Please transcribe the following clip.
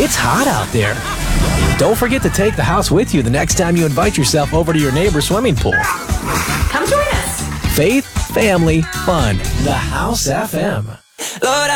It's hot out there. Don't forget to take the house with you the next time you invite yourself over to your neighbor's swimming pool. Come join us. Faith, family, fun. The House FM. Lord,